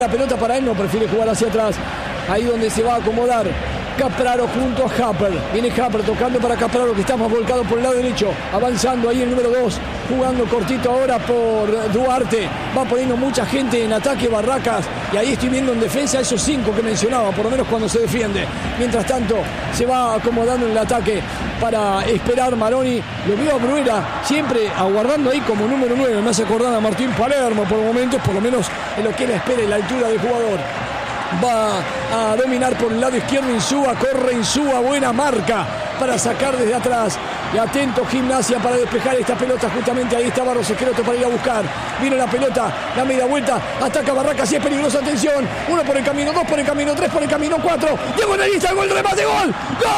La pelota para él, no prefiere jugar hacia atrás. Ahí donde se va a acomodar Capraro junto a Happer. Viene Happer tocando para Capraro, que está más volcado por el lado derecho. Avanzando ahí el número 2. Jugando cortito ahora por Duarte. Va poniendo mucha gente en ataque Barracas. Y ahí estoy viendo en defensa esos 5 que mencionaba, por lo menos cuando se defiende. Mientras tanto, se va acomodando en el ataque para esperar Maroni. Lo vio a Bruera siempre aguardando ahí como número 9. Me hace acordar a Martín Palermo por momentos, por lo menos en lo que él espera y la altura del jugador. Va a dominar por el lado izquierdo Insúa, corre Insúa, buena marca para sacar desde atrás. Y atento Gimnasia para despejar esta pelota. Justamente ahí está Barros Esqueloto para ir a buscar. Vino la pelota, la media vuelta, ataca Barracas y es peligrosa. Atención, 1 por el camino, 2 por el camino, 3 por el camino, 4. Diego Nelista, el gol, remate, gol.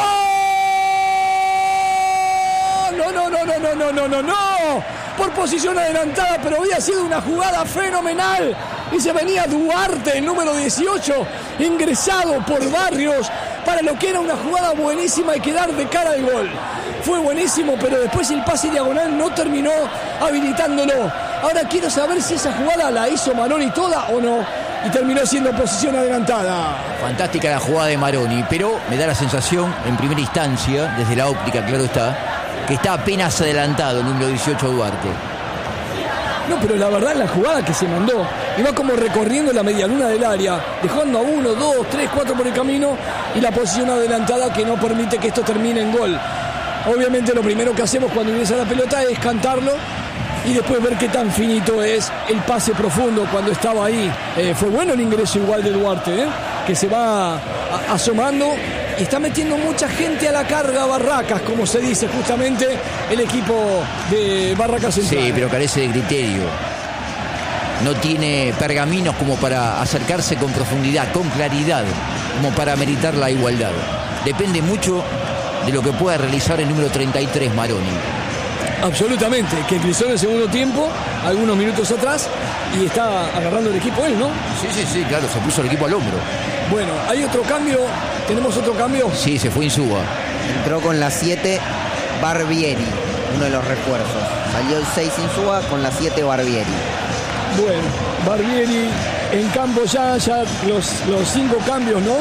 ¡Gol! No. Por posición adelantada, pero había sido una jugada fenomenal. Y se venía Duarte, el número 18, ingresado por Barrios para lo que era una jugada buenísima y quedar de cara al gol. Fue buenísimo, pero después el pase diagonal no terminó habilitándolo. Ahora quiero saber si esa jugada la hizo Maroni toda o no. Y terminó siendo posición adelantada. Fantástica la jugada de Maroni, pero me da la sensación, en primera instancia, desde la óptica, claro está, que está apenas adelantado el número 18 Duarte. No, pero la verdad la jugada que se mandó, iba como recorriendo la medialuna del área, dejando a 1, 2, 3, 4 por el camino y la posición adelantada que no permite que esto termine en gol. Obviamente lo primero que hacemos cuando ingresa la pelota es cantarlo y después ver qué tan finito es el pase profundo cuando estaba ahí. Fue bueno el ingreso igual de Duarte, que se va asomando. Está metiendo mucha gente a la carga Barracas, como se dice justamente el equipo de Barracas Central. Sí, pero carece de criterio. No tiene pergaminos como para acercarse con profundidad, con claridad, como para meritar la igualdad. Depende mucho de lo que pueda realizar el número 33, Maroni. Absolutamente, que ingresó en el segundo tiempo, algunos minutos atrás, y está agarrando el equipo él, ¿no? Sí, claro, se puso el equipo al hombro. Bueno, hay otro cambio, ¿tenemos otro cambio? Sí, se fue Insúa. Entró con la 7 Barbieri, uno de los refuerzos. Salió el 6 Insúa con la 7 Barbieri. Bueno, Barbieri en campo ya los 5 cambios, ¿no?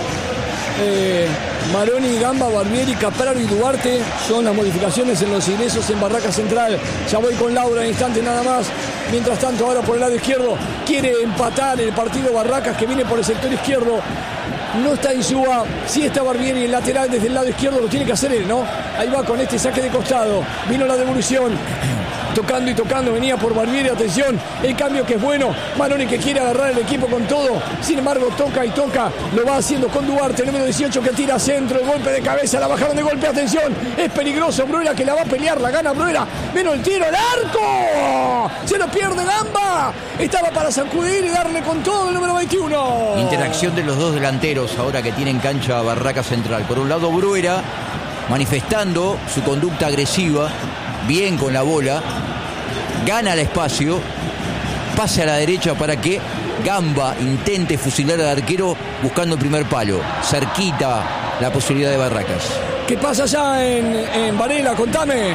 Maroni, Gamba, Barbieri, Capraro y Duarte son las modificaciones en los ingresos en Barracas Central. Ya voy con Laura en instante nada más. Mientras tanto, ahora por el lado izquierdo quiere empatar el partido Barracas, que viene por el sector izquierdo. No está Insúa, sí está Barbieri, el lateral desde el lado izquierdo, lo tiene que hacer él, ¿no? Ahí va con este saque de costado. Vino la devolución. Tocando y tocando, venía por Barbieri, atención, el cambio que es bueno, Maroni que quiere agarrar el equipo con todo, sin embargo toca y toca, lo va haciendo con Duarte, el número 18 que tira centro, el golpe de cabeza, la bajaron de golpe, atención, es peligroso, Bruera que la va a pelear, la gana Bruera, vino el tiro, el arco, se lo pierde Gamba, estaba para sacudir y darle con todo el número 21. Interacción de los dos delanteros ahora que tienen cancha Barraca Central, por un lado Bruera manifestando su conducta agresiva, bien con la bola, gana el espacio, pase a la derecha para que Gamba intente fusilar al arquero buscando el primer palo, cerquita la posibilidad de Barracas. ¿Qué pasa allá en Varela? Contame.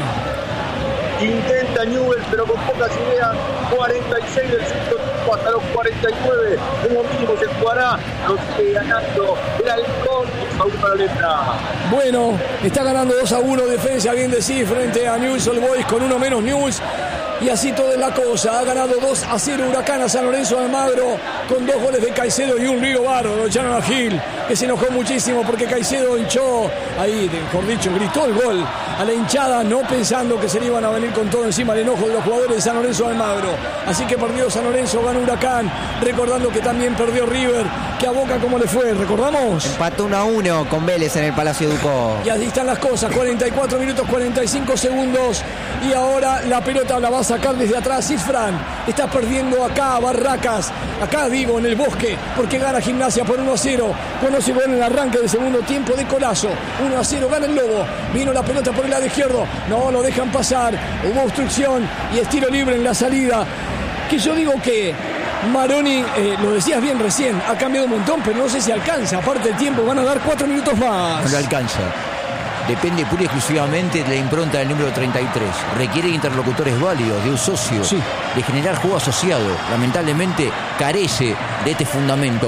Intenta Newell, pero con pocas ideas. 46 del segundo tiempo hasta los 49. Como mínimo se jugará. Lo sigue ganando el Halcón. 2-1 a la letra. Bueno, está ganando 2-1. Defensa, bien decir, frente a Newell's Old Boys con uno menos Newell's. Y así toda es la cosa. Ha ganado 2-0 Huracán a San Lorenzo de Almagro con 2 goles de Caicedo y un Río Barro. Lo echaron a Gil, que se enojó muchísimo porque Caicedo hinchó, ahí, mejor dicho, gritó el gol a la hinchada, no pensando que se le iban a venir con todo encima el enojo de los jugadores de San Lorenzo de Almagro. Así que perdió San Lorenzo, ganó Huracán, recordando que también perdió River, que a Boca cómo le fue, ¿recordamos? Empató 1-1 con Vélez en el Palacio Ducó. Y así están las cosas, 44 minutos, 45 segundos. Y ahora la pelota la va a sacar desde atrás Isfran. Está perdiendo acá Barracas, acá digo, en el Bosque, porque gana Gimnasia por 1-0. Conoce gol en el arranque del segundo tiempo de Colazo. 1-0, gana el Lobo. Vino la pelota por el lado izquierdo. No lo dejan pasar. Hubo obstrucción y es tiro libre en la salida. Que yo digo que Maroni, lo decías bien recién, ha cambiado un montón, pero no sé si alcanza. Aparte del tiempo, van a dar 4 minutos más. No le alcanza. depende pura y exclusivamente de la impronta del número 33. Requiere interlocutores válidos, de un socio, Sí. de generar juego asociado. Lamentablemente carece de este fundamento.